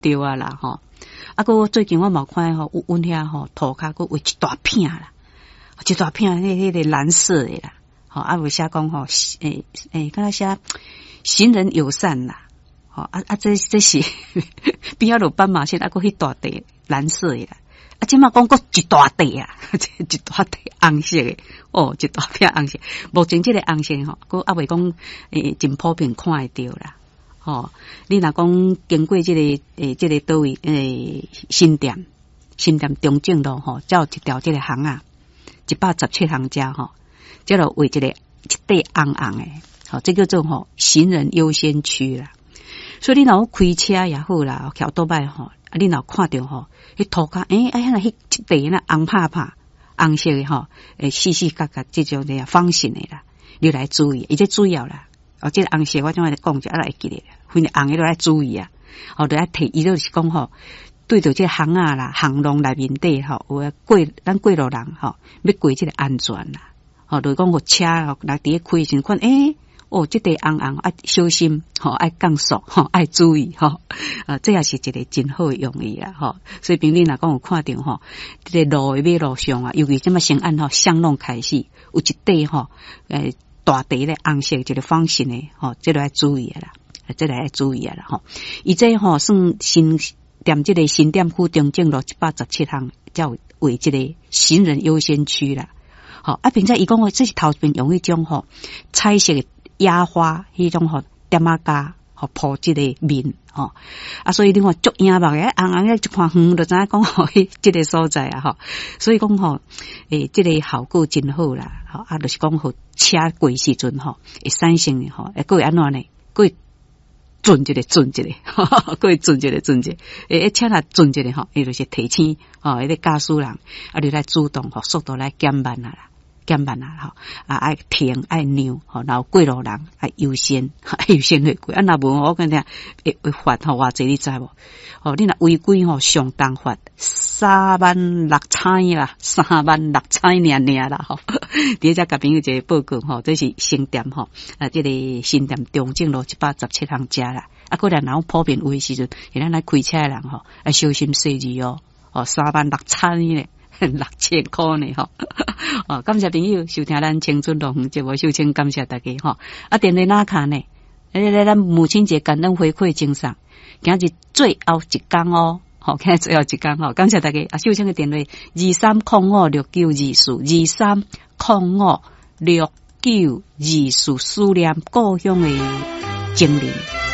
对啊啦吼。啊，个最近我冇看吼，有阮遐吼涂骹个有一大片啦，一大片迄个蓝色的啦，吼啊，有写讲吼，敢若写行人友善啦，吼这是边仔路斑马线啊，个迄大地蓝色的啦，啊，即马讲个一大地啊，一大地红色的，哦，一大片红色，目前这个红色吼，个还未讲真普遍看会到啦。哦，你若讲经过这个倒位新店中正路吼，才有一条这个巷啊，117巷家吼，这就为一个一块红红的，好，这叫做吼行人优先区啦。所以你若开车也好啦，桥倒摆吼，啊，你若看到吼，迄涂骹遐迄一块那红拍拍红色的吼，细细角角这种的方形的啦，你来注意，伊这主要啦。哦，这个红色我怎来讲者，啊会记得，反正红的都来注意啊。哦，都来提，伊就是讲吼，对着这个巷啊啦，巷弄内面底吼，有咱过路人吼，要过这个安全啦。哦，就是讲个车吼，来伫咧开时看，哦，这个红红爱小心，吼，爱降速，吼，爱注意，吼，这也是一个真好的用意啦，吼。所以朋友若讲有看到吼，这个路的马路上啊，尤其这么先按吼巷弄开始，有一块吼，大地咧红色一个方形的，吼，这个要注意啦，这个要注意啦，吼。伊这吼算新店这个新店区中正路117巷，才有为这个行人优先区啦，吼。啊，并且伊讲话这是头边用迄种吼彩色的压花，迄种吼点啊架，吼铺这个面，吼。啊，所以你看足影目的，红红的一看远就知影讲吼，这个所在啊，吼。所以讲吼，这个效果真好啦，吼。啊，就是讲吼。车过时阵吼，会产生吼，会安怎呢？会准一个，会准一个。车若准一个吼，伊就是提醒吼，迄个驾驶人啊，你来主动吼，速度来减慢啦，吼，啊，爱停爱让吼，然后过路人爱优先去过。啊，若无我跟你讲，会罚吼偌济，你知无？哦，你若违规吼，上当罚36000啦，36000啦吼。第只甲朋友一个报告吼，这是新店吼，这个新店中正路117巷家啦。啊，个人若普遍有诶时阵，咱来开车诶人吼，要小心细致哦。哦，36000咧，6000块呢吼。哦，感谢朋友收听咱青春路园节目，首先感谢大家吼。啊，电话哪卡呢？咱母亲节感恩回馈精上，今日最后一天哦。好，今日最后一天吼，感谢大家。啊，首先嘅电话23056924，23056924，思念故乡嘅精灵。